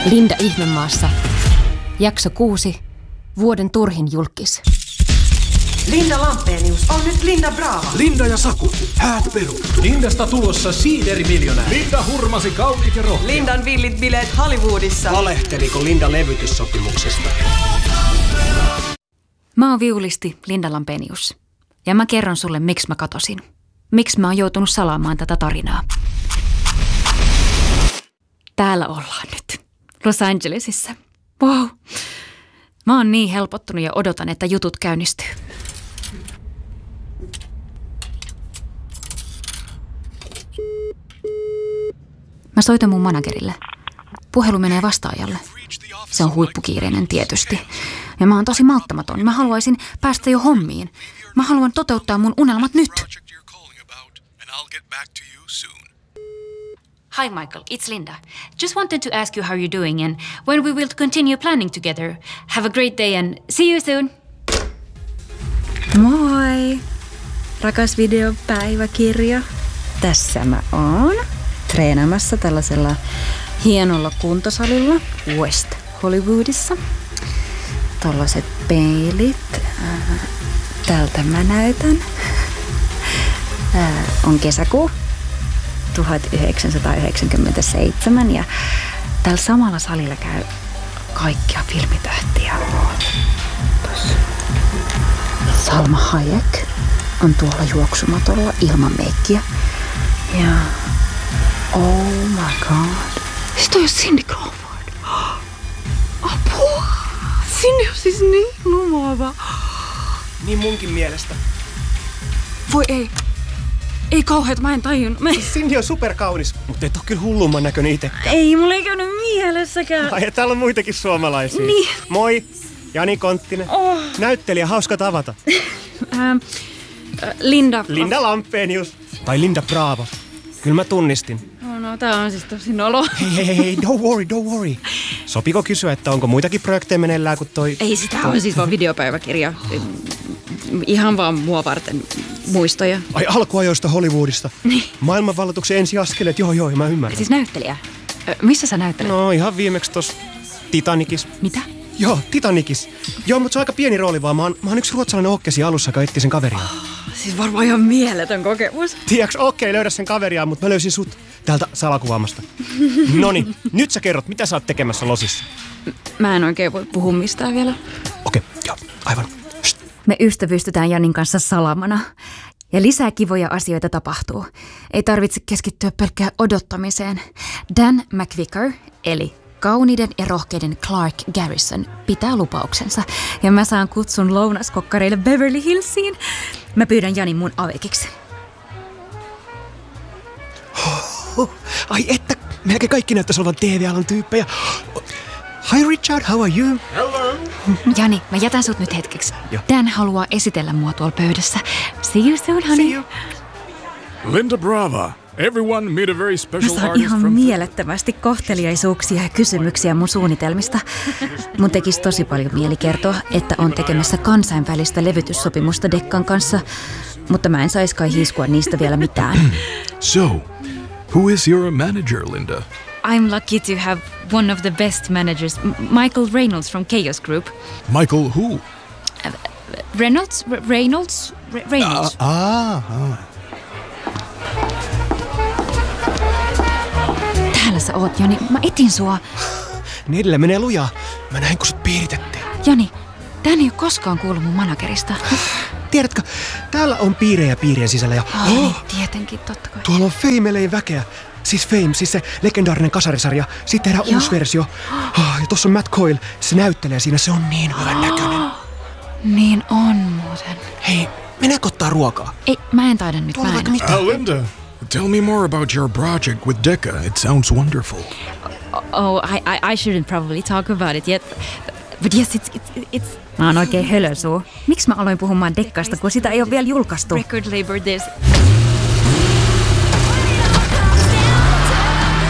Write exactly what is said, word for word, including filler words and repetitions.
Linda Ihmemaassa. Jakso kuusi. Vuoden turhin julkis. Linda Lampenius on nyt Linda Brava. Linda ja Saku, häät peruttu. Lindasta tulossa siiderimiljonääri. Linda hurmasi kauniit ja rohkeat. Lindan villit bileet Hollywoodissa. Valehteliko Linda levytyssopimuksesta? Mä oon viulisti Linda Lampenius. Ja mä kerron sulle, miksi mä katosin. Miksi mä oon joutunut salaamaan tätä tarinaa. Täällä ollaan nyt. Los Angelesissa. Wow. Mä oon niin helpottunut ja odotan, että jutut käynnistyy. Mä soitan mun managerille. Puhelu menee vastaajalle. Se on huippukiireinen tietysti. Ja mä oon tosi malttamaton. Mä haluaisin päästä jo hommiin. Mä haluan toteuttaa mun unelmat nyt. Hi Michael, it's Linda. Just wanted to ask you how you're doing and when we will continue planning together. Have a great day and see you soon. Moi! Rakas videopäiväkirja. Tässä mä oon treenaamassa tällaisella hienolla kuntosalilla West Hollywoodissa. Tollaiset peilit. Tältä mä näytän. On kesäkuu tuhatyhdeksänsataayhdeksänkymmentäseitsemän ja tällä samalla salilla käy kaikkia filmitähtiä. Salma Hayek on tuolla juoksumatolla ilman meikkiä. Ja oh my god. Siis toi on Cindy Crawford. Apua! Cindy on siis niin lumoava. Niin munkin mielestä. Voi ei. Ei kauheat, mä en tajunnut. Mä... Cindy on superkaunis, mutta et oo kyllä hullumman näköinen itekään. Ei, mulla ei käynyt mielessäkään. Ai, täällä on muitakin suomalaisia. Niin. Moi, Jani Konttinen. Oh. Näyttelijä, hauska tavata. ähm, Linda. Linda Lampenius. Tai Linda Brava. Kyllä mä tunnistin. Oh, no, tää on siis tosi nolo. Hei, hei, hei, don't worry, don't worry. Sopiko kysyä, että onko muitakin projekteja meneillään kuin toi... Ei, sitä on siis vaan videopäiväkirja. Ihan vaan mua varten muistoja. Ai, alkuajoista Hollywoodista. Niin. Maailmanvalloituksen ensiaskeleet, joo joo, mä ymmärrän. Siis näyttelijä. Ö, missä sä näyttelet? No ihan viimeksi tossa Titanicissa. Mitä? Joo, Titanicissa. Joo, mutta se on aika pieni rooli vaan. Mä oon, mä oon yksi ruotsalainen okkesi alussa, joka etsi sen kaveria. Oh, siis varmaan ihan mieletön kokemus. Tiedätkö, okei, okay, löydä sen kaveria, mutta mä löysin sut täältä salakuvaamasta. Noniin, nyt sä kerrot, mitä sä oot tekemässä Losissa? Mä en oikein voi puhua mistään vielä. Okei, okay, joo, aivan. Shht. Me ystävystytään Janin kanssa salamana. Ja lisää kivoja asioita tapahtuu. Ei tarvitse keskittyä pelkkään odottamiseen. Dan McVicker, eli kauniiden ja rohkeiden Clark Garrison, pitää lupauksensa. Ja mä saan kutsun lounaskokkareille Beverly Hillsiin. Mä pyydän Janin mun avekiksi. Oh, ai että, melkein kaikki näyttäisi olevan T V-alan tyyppejä. Hi Richard, how are you? Hello. Jani, mä jätän sut nyt hetkeksi. Jo. Dan haluaa esitellä mua tuolla pöydässä. See you soon, honey. See you. Linda Brava. Everyone meet a very Mä special saan artist ihan from... mielettömästi kohteliaisuuksia ja kysymyksiä mun suunnitelmista. Mun tekisi tosi paljon mieli kertoa, että on tekemässä kansainvälistä levytyssopimusta Dekkan kanssa, mutta mä en sais kai hiiskua niistä vielä mitään. So, who is your manager, Linda? I'm lucky to have one of the best managers, M- Michael Reynolds from Chaos Group. Michael who? Uh, Reynolds? R- Reynolds? R- Reynolds. Ah, ah. Täällä sä oot, Jani. Mä etin sua. Nedellä menee lujaa. Mä näin, kun sut piiritettiin. Jani, Dan ei ole koskaan kuullut mun managerista. Tiedätkö, täällä on piirejä piirien sisällä ja... Ai, oh, tietenkin, totta kai. Tuolla on Famelein väkeä. Siis Fame, siis se legendaarinen kasarisarja. Siitä tehdään Joo. uusi versio. Oh, ja tossa on Matt Coyle. Se näyttelee siinä. Se on niin hyvän näköinen. Niin on muuten. Hei, mennäänkö ottaa ruokaa? Ei, mä en taida nyt. Tuolla Mä vaikka en. mitään. Uh, Linda, tell me more about your project with Decca. It sounds wonderful. Oh, I, I, I shouldn't probably talk about it yet. But yes, it's, it's, it's... Mä oon oikein hölösuu. Miksi mä aloin puhumaan Dekkasta, kun sitä ei ole vielä julkaistu? Record label this.